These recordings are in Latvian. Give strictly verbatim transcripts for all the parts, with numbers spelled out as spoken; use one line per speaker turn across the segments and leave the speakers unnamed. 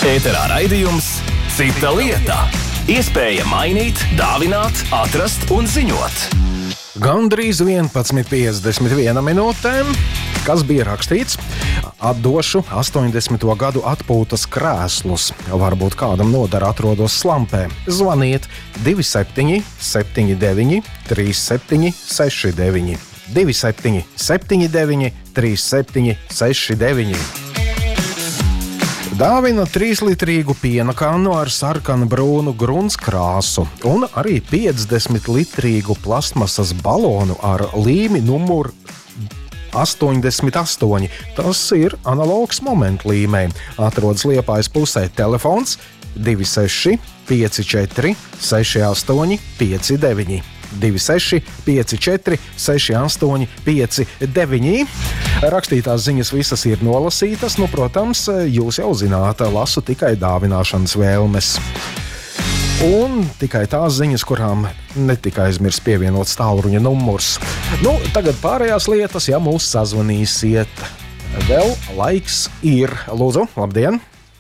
Ēterā raidījums Cita lieta. Iespēja mainīt, dāvināt, atrast un ziņot.
Gandrīz vienpadsmit piecdesmit viena minūtēm, kas bija rakstīts, atdošu astoņdesmito gadu atpūtas krēslus. Varbūt kādam nodara atrodos slampē. Zvaniet divi septiņi septiņi deviņi trīs septiņi seši deviņi. divi septiņi septiņi deviņi trīs septiņi seši deviņi. Dāvina trīslitrīgu piena kannu ar sarkanu brūnu gruntskrāsu un arī piecdesmit litrīgu plastmasas balonu ar līmi numuru astoņdesmit astoņi. Tas ir analogs momentu līmei. Atrodas Liepājas pusē. Telefons divi seši pieci četri seši astoņi pieci deviņi. divi seši pieci četri seši astoņi pieci deviņi. Rakstītās ziņas visas ir nolasītas. Nu, protams, jūs jau zināt, lasu tikai dāvināšanas vēlmes. Un tikai tās ziņas, kurām netika aizmirst pievienot stālruņa numurs. Nu, tagad pārējās lietas, ja mūs sazvanīsiet. Vēl laiks ir. Lūdzu, labdien!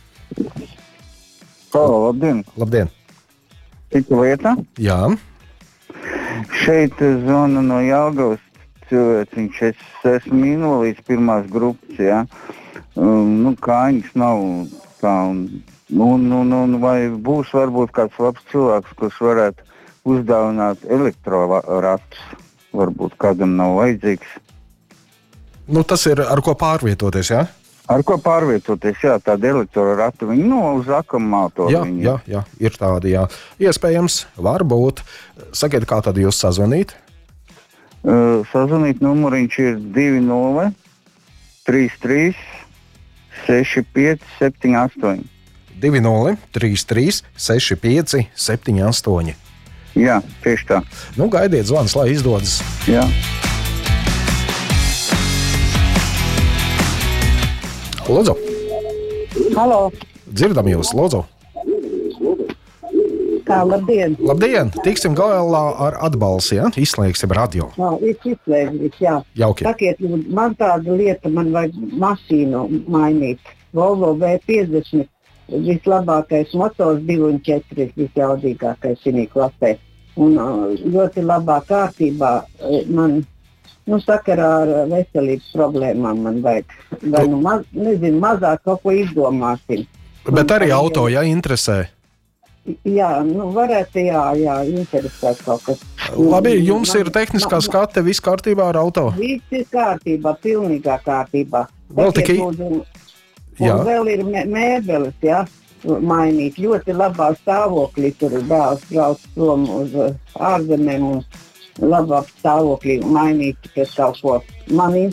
Halo, labdien!
Labdien!
Cita lieta?
Jā.
Šeit zvanu no Jelgavas cilvēciņš. Es esmu invalīds pirmās grupas, jā. Um, nu, kājas nav tā. Un, un, un, un vai būs varbūt kāds labs cilvēks, kurš varētu uzdāvināt elektroratus? Varbūt kādam nav vajadzīgs.
Nu, tas ir ar ko pārvietoties, jā?
Ar ko pārvietoties, jā, tāda elektrorata. Viņi no uz akumulātoru.
Jā, jā, jā, ir tādi, jā. Iespējams, varbūt. Sakiet, kā tad jūs sazvanīt?
Uh, sazvanīt numuriņš ir divi nulle trīs trīs seši pieci septiņi astoņi.
divi nulle trīs trīs seši pieci septiņi astoņi.
Jā, tieši tā.
Nu, gaidiet zvans, lai izdodas.
Jā.
Lūdzu.
Halo.
Dzirdam jūs, lūdzu.
Kā, labdien.
Labdien, tiksim galā ar atbalsi, ja? Izslēgsim radio.
No, es izslēgšu, jā.
Jauki.
Sakiet, man tāda lieta, man vajag mašīnu mainīt. Volvo V piecdesmit, vislabākais motors, divi un četri, visjaudīgākais šī klasē. Un ļoti labā kārtībā man, nu, sakarā ar veselības problēmām man vajag. Vai, nu, maz, nezinu, mazāk kaut ko izdomāsim.
Bet arī auto, ja interesē?
Jā, nu, varētu, jā, jā, interesēt kaut kas.
Labi, jums ir tehniskā skate, viss kārtībā ar auto?
Viss ir kārtībā, pilnīgā kārtībā.
Vēl tikai?
Un, un vēl ir mē, mēbeles, jā, mainīt. Ļoti labā stāvoklī, tur ir dēls brauc prom uz ārzemēm un labā stāvoklī mainīt pēc kaut ko. Man